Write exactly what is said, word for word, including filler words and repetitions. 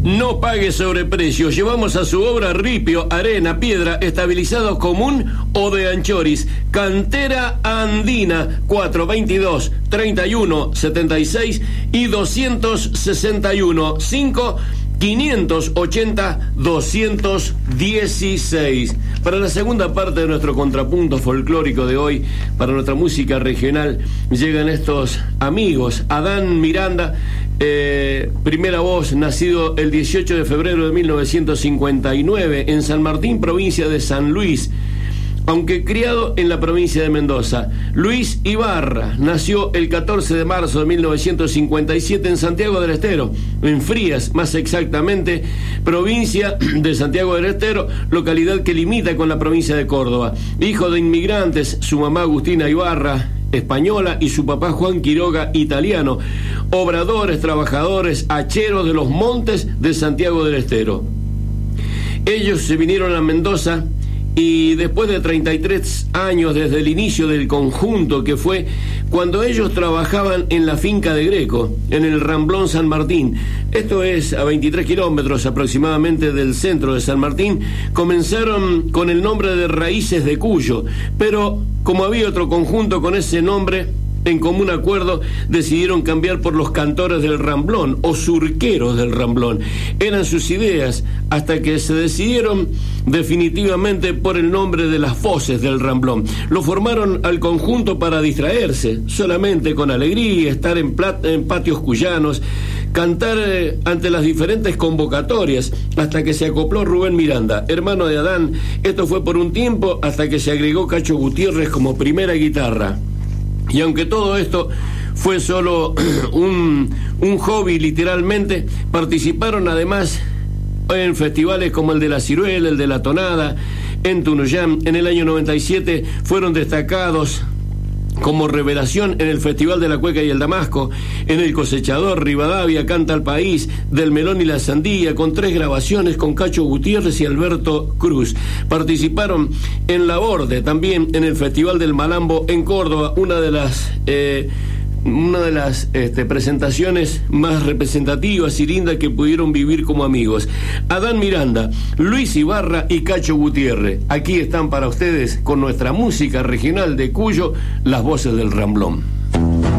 No pague sobreprecio. Llevamos a su obra ripio, arena, piedra, estabilizado común o de anchoris. Cantera andina, cuatro veintidós, treinta y uno, setenta y seis y doscientos sesenta y uno, cinco quinientos ochenta, doscientos dieciséis. Para la segunda parte de nuestro contrapunto folclórico de hoy, para nuestra música regional, llegan estos amigos. Adán Miranda, eh, primera voz, nacido el dieciocho de febrero de mil novecientos cincuenta y nueve en San Martín, provincia de San Luis, aunque criado en la provincia de Mendoza. Luis Ibarra nació el catorce de marzo de mil novecientos cincuenta y siete en Santiago del Estero, en Frías, más exactamente, provincia de Santiago del Estero, localidad que limita con la provincia de Córdoba. Hijo de inmigrantes, su mamá Agustina Ibarra, española, y su papá Juan Quiroga, italiano, obradores, trabajadores, hacheros de los montes de Santiago del Estero. Ellos se vinieron a Mendoza y después de treinta y tres años desde el inicio del conjunto, que fue cuando ellos trabajaban en la finca de Greco, en el Ramblón San Martín, esto es a veintitrés kilómetros aproximadamente del centro de San Martín, comenzaron con el nombre de Raíces de Cuyo, pero como había otro conjunto con ese nombre, en común acuerdo decidieron cambiar por los Cantores del Ramblón o Surqueros del Ramblón. Eran sus ideas hasta que se decidieron definitivamente por el nombre de las Voces del Ramblón. Lo formaron al conjunto para distraerse, solamente con alegría, estar en, plat- en patios cuyanos, cantar eh, ante las diferentes convocatorias, hasta que se acopló Rubén Miranda, hermano de Adán. Esto fue por un tiempo hasta que se agregó Cacho Gutiérrez como primera guitarra. Y aunque todo esto fue solo un, un hobby literalmente, participaron además en festivales como el de la Ciruela, el de la Tonada, en Tunuyán. En el año noventa y siete fueron destacados como revelación en el Festival de la Cueca y el Damasco, en el Cosechador, Rivadavia, Canta al País, del Melón y la Sandía, con tres grabaciones con Cacho Gutiérrez y Alberto Cruz. Participaron en La Borde, también en el Festival del Malambo en Córdoba, una de las eh, una de las este, presentaciones más representativas y lindas que pudieron vivir como amigos. Adán Miranda, Luis Ibarra y Cacho Gutiérrez, aquí están para ustedes con nuestra música regional de Cuyo, las Voces del Ramblón.